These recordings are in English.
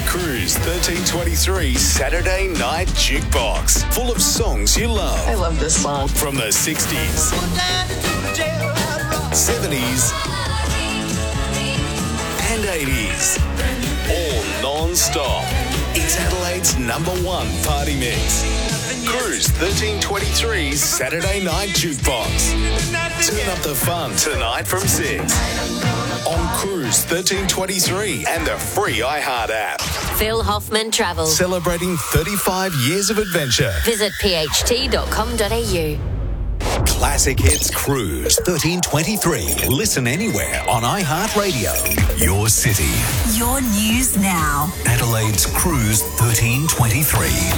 Cruise 1323 Saturday Night Jukebox. Full of songs you love. I love this song. From the 60s, 70s, and 80s. All non-stop. It's Adelaide's #1 party mix. Cruise 1323 Saturday Night Jukebox. Turn up the fun tonight from 6 on Cruise 1323 and the free iHeart app. Phil Hoffman Travel. Celebrating 35 years of adventure. Visit pht.com.au. Classic Hits Cruise 1323. Listen anywhere on iHeartRadio. Your city. Your news now. Adelaide's Cruise 1323.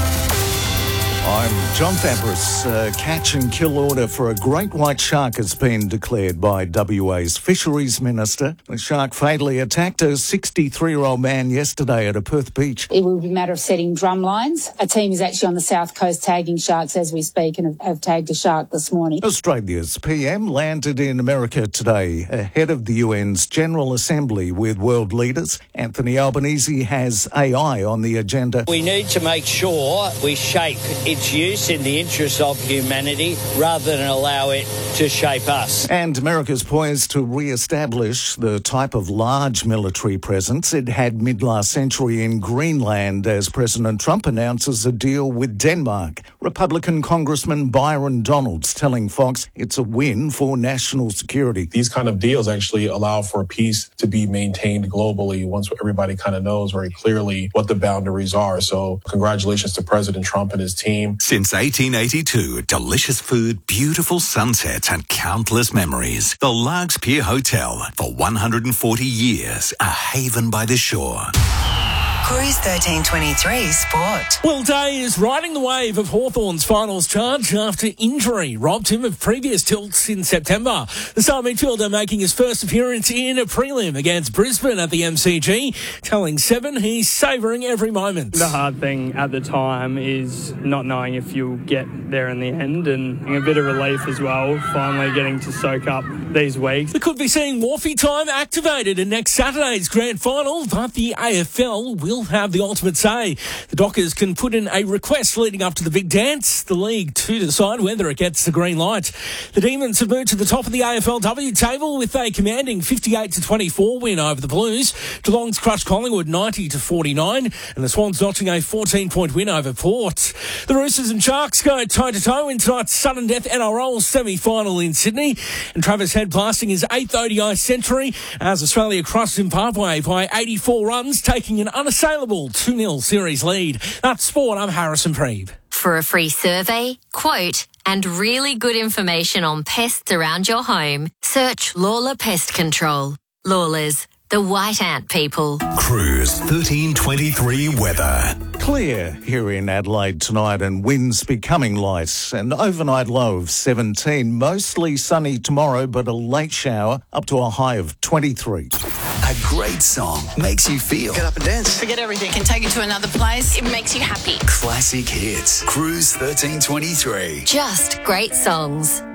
I'm John Fabris. Catch and kill order for a great white shark has been declared by WA's Fisheries Minister. The shark fatally attacked a 63-year-old man yesterday at a Perth beach. It will be a matter of setting drum lines. A team is actually on the south coast tagging sharks as we speak and have tagged a shark this morning. Australia's PM landed in America today ahead of the UN's General Assembly with world leaders. Anthony Albanese has AI on the agenda. We need to make sure we shape its use in the interests of humanity rather than allow it to shape us. And America's poised to re-establish the type of large military presence it had mid-last century in Greenland as President Trump announces a deal with Denmark. Republican Congressman Byron Donalds telling Fox it's a win for national security. These kind of deals actually allow for peace to be maintained globally once everybody kind of knows very clearly what the boundaries are. So congratulations to President Trump and his team. Since 1882, delicious food, beautiful sunsets, and countless memories. The Largs Pier Hotel, for 140 years, a haven by the shore. Cruise 1323 Sport. Will Day is riding the wave of Hawthorn's finals charge after injury robbed him of previous tilts in September. The star midfielder making his first appearance in a prelim against Brisbane at the MCG, telling Seven he's savouring every moment. The hard thing at the time is not knowing if you'll get there in the end, and a bit of relief as well, finally getting to soak up these weeks. We could be seeing Wharfie time activated in next Saturday's grand final, but the AFL will have the ultimate say. The Dockers can put in a request leading up to the big dance, the league to decide whether it gets the green light. The Demons have moved to the top of the AFLW table with a commanding 58-24 win over the Blues. Geelong's crushed Collingwood 90-49, and the Swans notching a 14-point win over Port. The Roosters and Sharks go toe-to-toe in tonight's sudden death NRL semi-final in Sydney, and Travis Head blasting his 8th ODI century as Australia crushed Zimbabwe by 84 runs, taking an unassailable 2-0 series lead. That's sport. I'm Harrison Preeb. For a free survey, quote, and really good information on pests around your home, search Lawler Pest Control. Lawlers, the white ant people. Cruise 1323 weather. Clear here in Adelaide tonight and winds becoming light. An overnight low of 17. Mostly sunny tomorrow, but a late shower up to a high of 23. A great song makes you feel. Get up and dance. Forget everything. Can take you to another place. It makes you happy. Classic Hits. Cruise 1323. Just great songs.